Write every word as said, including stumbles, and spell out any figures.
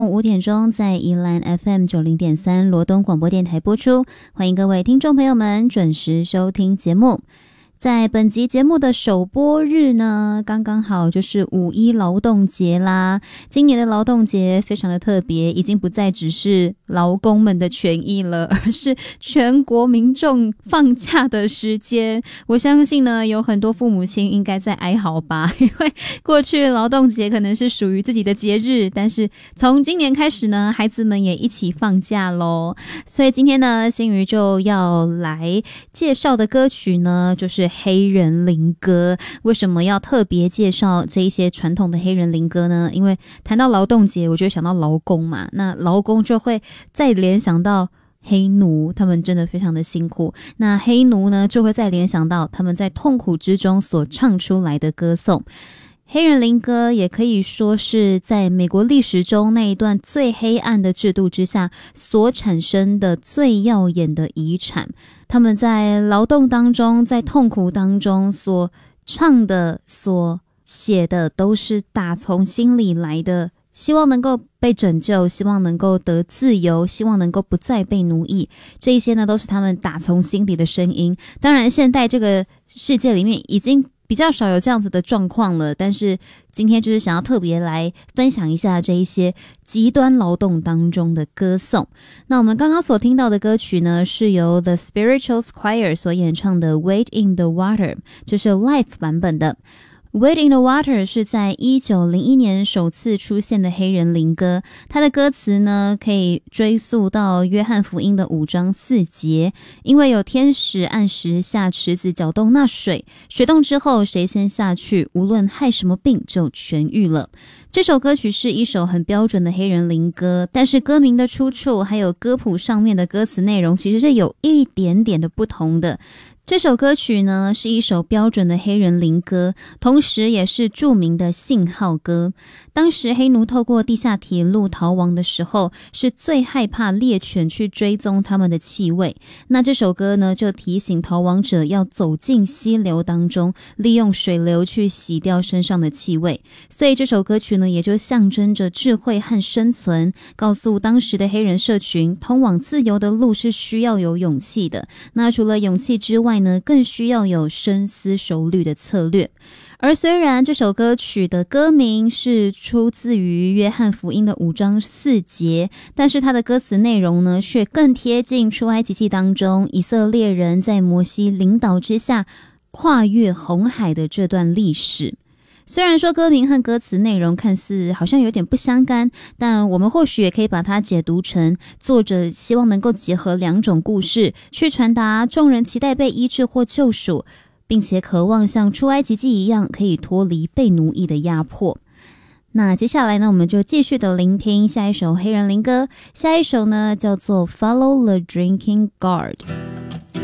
五点钟在宜兰 F M 九零点三罗东广播电台播出，欢迎各位听众朋友们准时收听节目。在本集节目的首播日呢，刚刚好就是五一劳动节啦。今年的劳动节非常的特别，已经不再只是劳工们的权益了，而是全国民众放假的时间。我相信呢，有很多父母亲应该在哀嚎吧，因为过去劳动节可能是属于自己的节日，但是从今年开始呢，孩子们也一起放假咯。所以今天呢，新瑜就要来介绍的歌曲呢，就是黑人灵歌。为什么要特别介绍这一些传统的黑人灵歌呢？因为谈到劳动节，我就会想到劳工嘛，那劳工就会再联想到黑奴，他们真的非常的辛苦。那黑奴呢，就会再联想到他们在痛苦之中所唱出来的歌颂。黑人灵歌也可以说是在美国历史中那一段最黑暗的制度之下所产生的最耀眼的遗产。他们在劳动当中，在痛苦当中所唱的、所写的，都是打从心里来的，希望能够被拯救，希望能够得自由，希望能够不再被奴役。这一些呢，都是他们打从心里的声音。当然，现代这个世界里面已经比较少有这样子的状况了，但是今天就是想要特别来分享一下这一些极端劳动当中的歌颂。那我们刚刚所听到的歌曲呢，是由 The Spirituals Choir 所演唱的 Wade in the Water， 这是 live 版本的。Wade in the Water 是在一九零一年首次出现的黑人灵歌，它的歌词呢可以追溯到约翰福音的五章四节，因为有天使按时下池子搅动那水，水动之后谁先下去，无论害什么病就痊愈了。这首歌曲是一首很标准的黑人灵歌，但是歌名的出处还有歌谱上面的歌词内容其实是有一点点的不同的。这首歌曲呢是一首标准的黑人灵歌，同时也是著名的信号歌。当时黑奴透过地下铁路逃亡的时候，是最害怕猎犬去追踪他们的气味。那这首歌呢就提醒逃亡者要走进溪流当中，利用水流去洗掉身上的气味。所以这首歌曲呢也就象征着智慧和生存，告诉当时的黑人社群，通往自由的路是需要有勇气的。那除了勇气之外呢，更需要有深思熟虑的策略。而虽然这首歌曲的歌名是出自于约翰福音的五章四节，但是它的歌词内容呢，却更贴近出埃及记当中以色列人在摩西领导之下跨越红海的这段历史。虽然说歌名和歌词内容看似好像有点不相干，但我们或许也可以把它解读成作者希望能够结合两种故事，去传达众人期待被医治或救赎，并且渴望像出埃及记一样可以脱离被奴役的压迫。那接下来呢，我们就继续的聆听下一首黑人灵歌，下一首呢叫做 Follow the Drinking Gourd。